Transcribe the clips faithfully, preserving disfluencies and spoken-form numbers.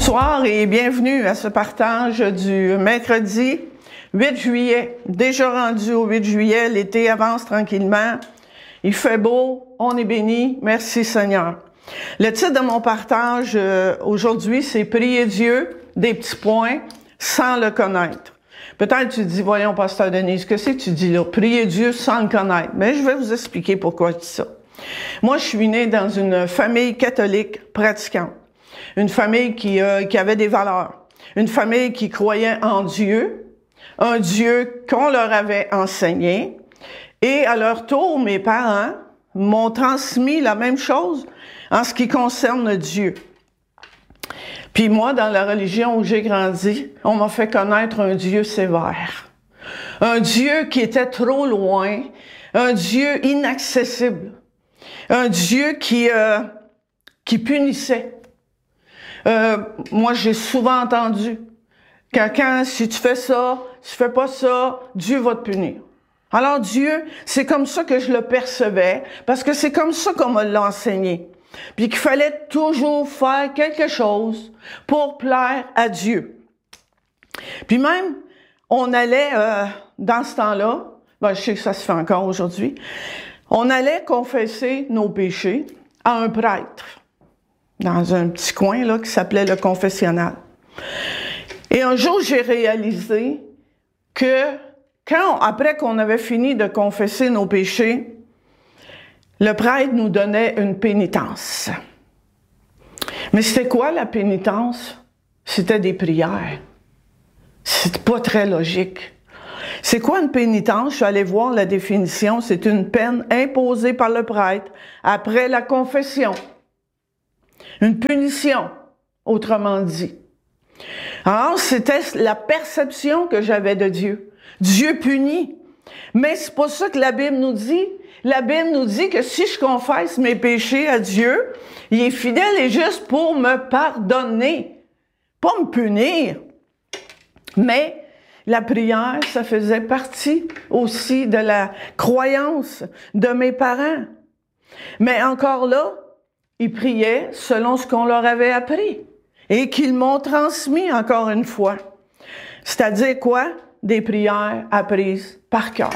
Bonsoir et bienvenue à ce partage du mercredi huit juillet. Déjà rendu au huit juillet, l'été avance tranquillement. Il fait beau, on est béni. Merci Seigneur. Le titre de mon partage euh, aujourd'hui, c'est « Prier Dieu, des petits points, sans le connaître ». Peut-être tu dis, voyons, Pasteur Denise, qu'est-ce que tu dis là? Prier Dieu sans le connaître. Mais je vais vous expliquer pourquoi je dis ça. Moi, je suis née dans une famille catholique pratiquante. Une famille qui, euh, qui avait des valeurs. Une famille qui croyait en Dieu. Un Dieu qu'on leur avait enseigné. Et à leur tour, mes parents m'ont transmis la même chose en ce qui concerne Dieu. Puis moi, dans la religion où j'ai grandi, on m'a fait connaître un Dieu sévère. Un Dieu qui était trop loin. Un Dieu inaccessible. Un Dieu qui, euh, qui punissait. Euh, moi, j'ai souvent entendu que quand, si tu fais ça, si tu fais pas ça, Dieu va te punir. Alors Dieu, c'est comme ça que je le percevais, parce que c'est comme ça qu'on me l'a enseigné. Puis qu'il fallait toujours faire quelque chose pour plaire à Dieu. Puis même, on allait, euh, dans ce temps-là, ben, je sais que ça se fait encore aujourd'hui, on allait confesser nos péchés à un prêtre, dans un petit coin là qui s'appelait le confessionnal. Et un jour, j'ai réalisé que quand, après qu'on avait fini de confesser nos péchés, le prêtre nous donnait une pénitence. Mais c'était quoi la pénitence? C'était des prières. C'était pas très logique. C'est quoi une pénitence? Je suis allée voir la définition. C'est une peine imposée par le prêtre après la confession. Une punition, autrement dit. Alors, c'était la perception que j'avais de Dieu. Dieu punit. Mais c'est pas ça que la Bible nous dit. La Bible nous dit que si je confesse mes péchés à Dieu, il est fidèle et juste pour me pardonner. Pas me punir. Mais la prière, ça faisait partie aussi de la croyance de mes parents. Mais encore là, ils priaient selon ce qu'on leur avait appris et qu'ils m'ont transmis encore une fois. C'est-à-dire quoi? Des prières apprises par cœur.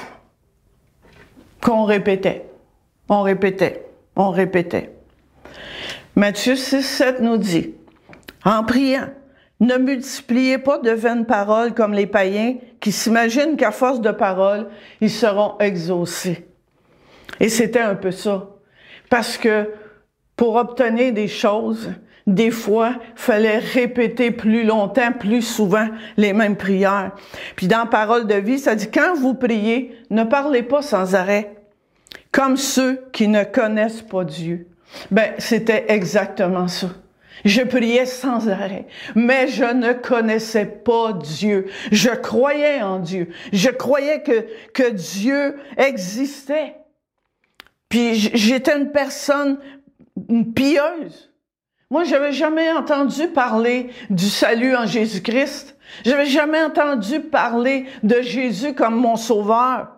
Qu'on répétait, on répétait, on répétait. Matthieu six, sept nous dit, en priant, ne multipliez pas de vaines paroles comme les païens qui s'imaginent qu'à force de paroles, ils seront exaucés. Et c'était un peu ça. Parce que pour obtenir des choses, des fois, il fallait répéter plus longtemps, plus souvent, les mêmes prières. Puis dans Parole de vie, ça dit, quand vous priez, ne parlez pas sans arrêt, comme ceux qui ne connaissent pas Dieu. Ben, c'était exactement ça. Je priais sans arrêt, mais je ne connaissais pas Dieu. Je croyais en Dieu. Je croyais que, que Dieu existait. Puis j'étais une personne une pieuse. Moi, je n'avais jamais entendu parler du salut en Jésus-Christ. Je n'avais jamais entendu parler de Jésus comme mon sauveur.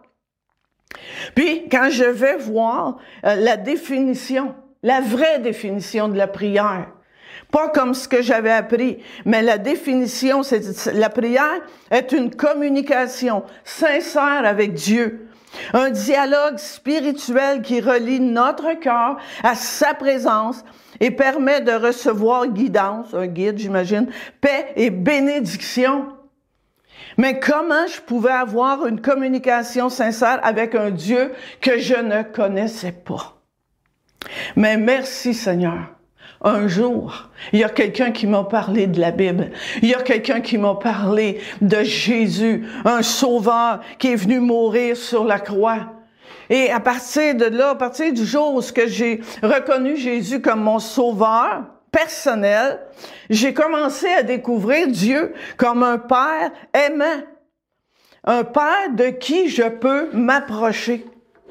Puis, quand je vais voir euh, la définition, la vraie définition de la prière, pas comme ce que j'avais appris, mais la définition, c'est la prière est une communication sincère avec Dieu. Un dialogue spirituel qui relie notre cœur à sa présence et permet de recevoir guidance, un guide j'imagine, paix et bénédiction. Mais comment je pouvais avoir une communication sincère avec un Dieu que je ne connaissais pas? Mais merci Seigneur. Un jour, il y a quelqu'un qui m'a parlé de la Bible. Il y a quelqu'un qui m'a parlé de Jésus, un sauveur qui est venu mourir sur la croix. Et à partir de là, à partir du jour où j'ai reconnu Jésus comme mon sauveur personnel, j'ai commencé à découvrir Dieu comme un Père aimant. Un Père de qui je peux m'approcher.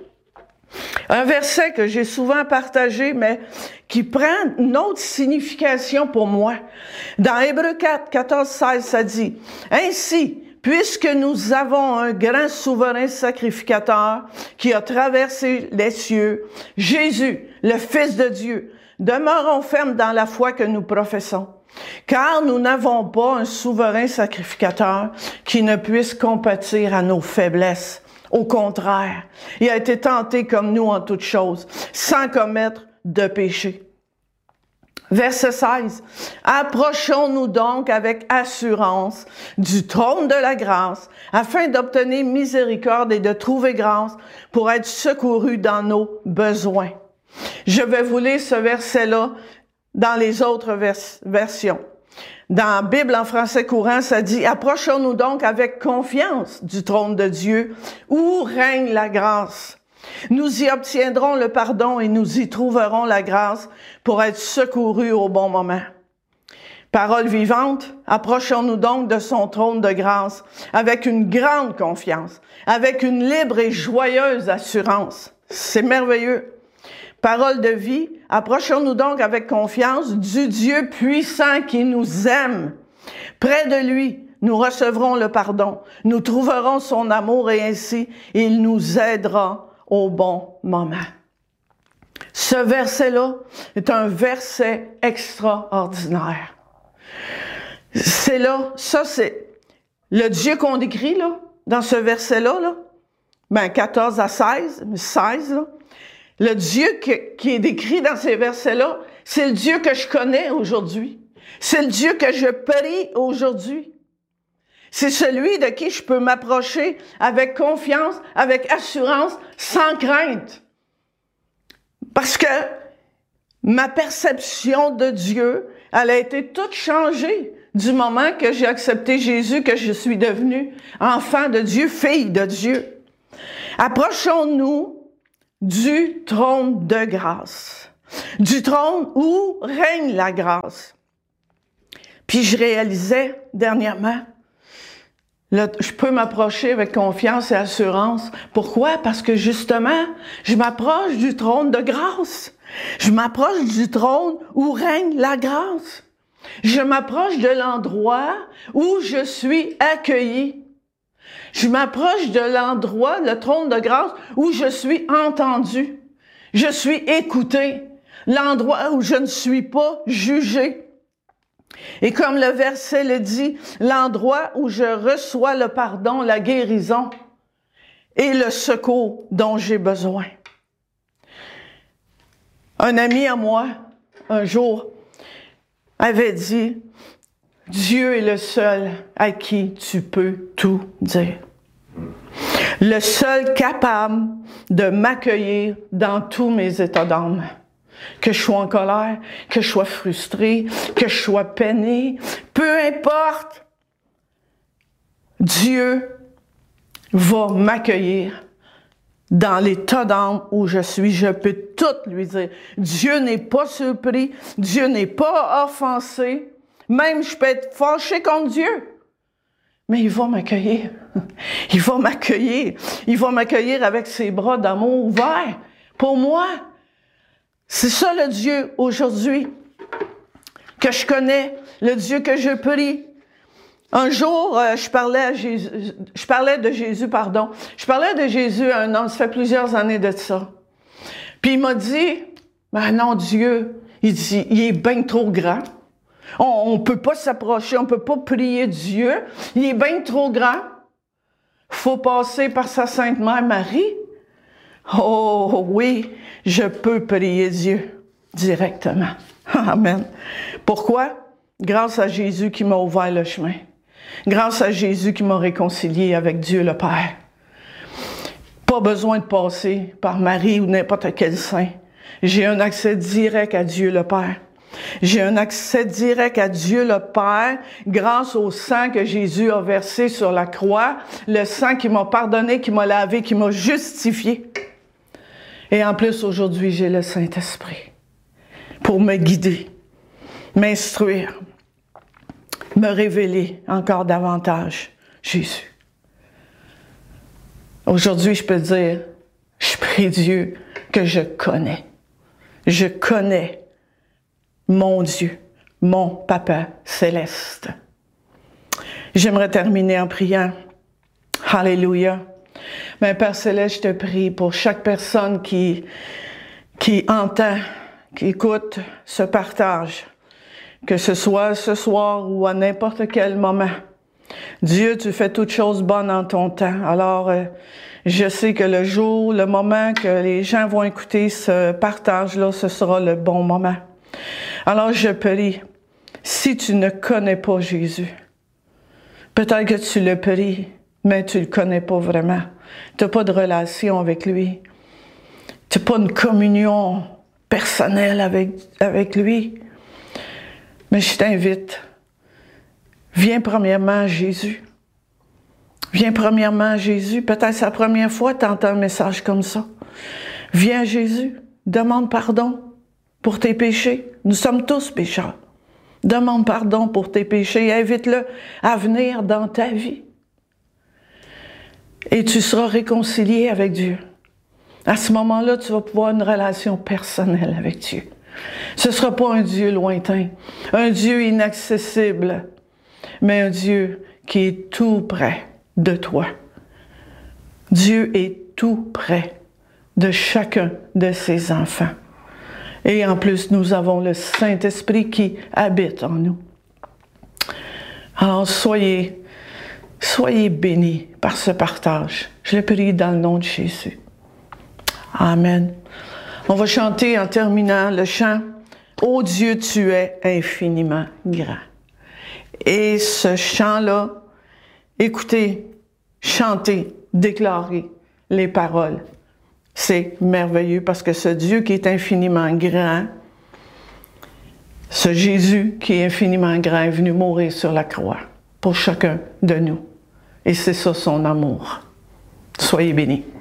Un verset que j'ai souvent partagé, mais qui prend une autre signification pour moi. Dans Hébreux quatre, quatorze, seize, ça dit, « Ainsi, puisque nous avons un grand souverain sacrificateur qui a traversé les cieux, Jésus, le Fils de Dieu, demeurons fermes dans la foi que nous professons. Car nous n'avons pas un souverain sacrificateur qui ne puisse compatir à nos faiblesses. Au contraire, il a été tenté comme nous en toutes choses, sans commettre de péché. Verset seize. Approchons-nous donc avec assurance du trône de la grâce, afin d'obtenir miséricorde et de trouver grâce pour être secourus dans nos besoins. Je vais vous lire ce verset-là dans les autres vers- versions. Dans la Bible en français courant, ça dit « Approchons-nous donc avec confiance du trône de Dieu, où règne la grâce. Nous y obtiendrons le pardon et nous y trouverons la grâce pour être secourus au bon moment. » Parole vivante, approchons-nous donc de son trône de grâce avec une grande confiance, avec une libre et joyeuse assurance. C'est merveilleux. Parole de vie, approchons-nous donc avec confiance du Dieu puissant qui nous aime. Près de lui, nous recevrons le pardon, nous trouverons son amour et ainsi, il nous aidera au bon moment. Ce verset-là est un verset extraordinaire. C'est là, ça c'est le Dieu qu'on décrit là, dans ce verset-là, là, ben quatorze à seize, seize, là. Le Dieu que, qui est décrit dans ces versets-là, c'est le Dieu que je connais aujourd'hui. C'est le Dieu que je prie aujourd'hui. C'est celui de qui je peux m'approcher avec confiance, avec assurance, sans crainte. Parce que ma perception de Dieu, elle a été toute changée du moment que j'ai accepté Jésus, que je suis devenue enfant de Dieu, fille de Dieu. Approchons-nous du trône de grâce, du trône où règne la grâce. Puis je réalisais dernièrement, là, je peux m'approcher avec confiance et assurance. Pourquoi? Parce que justement, je m'approche du trône de grâce. Je m'approche du trône où règne la grâce. Je m'approche de l'endroit où je suis accueilli. Je m'approche de l'endroit, le trône de grâce, où je suis entendu. Je suis écouté. L'endroit où je ne suis pas jugé. Et comme le verset le dit, l'endroit où je reçois le pardon, la guérison et le secours dont j'ai besoin. Un ami à moi, un jour, avait dit, Dieu est le seul à qui tu peux tout dire. Le seul capable de m'accueillir dans tous mes états d'âme. Que je sois en colère, que je sois frustré, que je sois peiné, peu importe, Dieu va m'accueillir dans l'état d'âme où je suis. Je peux tout lui dire. Dieu n'est pas surpris, Dieu n'est pas offensé. Même je peux être fâché contre Dieu. Mais il va m'accueillir. Il va m'accueillir. Il va m'accueillir avec ses bras d'amour ouverts. Pour moi, c'est ça le Dieu aujourd'hui que je connais, le Dieu que je prie. Un jour, euh, je parlais à Jésus, je parlais de Jésus, pardon. Je parlais de Jésus à un homme, ça fait plusieurs années de ça. Puis il m'a dit, ben non, Dieu, il dit, il est bien trop grand. On ne peut pas s'approcher, on ne peut pas prier Dieu. Il est bien trop grand. Il faut passer par sa Sainte Mère Marie. Oh oui, je peux prier Dieu directement. Amen. Pourquoi? Grâce à Jésus qui m'a ouvert le chemin. Grâce à Jésus qui m'a réconcilié avec Dieu le Père. Pas besoin de passer par Marie ou n'importe quel saint. J'ai un accès direct à Dieu le Père. J'ai un accès direct à Dieu le Père grâce au sang que Jésus a versé sur la croix, le sang qui m'a pardonné, qui m'a lavé, qui m'a justifié. Et en plus, aujourd'hui, j'ai le Saint-Esprit pour me guider, m'instruire, me révéler encore davantage Jésus. Aujourd'hui, je peux dire, je prie Dieu que je connais. Je connais mon Dieu, mon Papa céleste. J'aimerais terminer en priant. Alléluia. Mais Père céleste, je te prie pour chaque personne qui, qui entend, qui écoute ce partage. que ce soit ce soir ou à n'importe quel moment. Dieu, tu fais toutes choses bonnes en ton temps. Alors, euh, je sais que le jour, le moment que les gens vont écouter ce partage-là, ce sera le bon moment. Alors, je prie, si tu ne connais pas Jésus, peut-être que tu le pries, mais tu ne le connais pas vraiment. Tu n'as pas de relation avec lui. Tu n'as pas une communion personnelle avec, avec lui. Mais je t'invite, viens premièrement à Jésus. Viens premièrement à Jésus. Peut-être c'est la première fois que tu entends un message comme ça. Viens à Jésus. Demande pardon pour tes péchés. Nous sommes tous pécheurs. Demande pardon pour tes péchés. Invite-le à venir dans ta vie. Et tu seras réconcilié avec Dieu. À ce moment-là, tu vas pouvoir avoir une relation personnelle avec Dieu. Ce ne sera pas un Dieu lointain, un Dieu inaccessible, mais un Dieu qui est tout près de toi. Dieu est tout près de chacun de ses enfants. Et en plus, nous avons le Saint-Esprit qui habite en nous. Alors, soyez, soyez bénis par ce partage. Je le prie dans le nom de Jésus. Amen. On va chanter en terminant le chant « Ô Dieu, tu es infiniment grand ». Et ce chant-là, écoutez, chantez, déclarez les paroles. C'est merveilleux parce que ce Dieu qui est infiniment grand, ce Jésus qui est infiniment grand est venu mourir sur la croix pour chacun de nous. Et c'est ça son amour. Soyez bénis.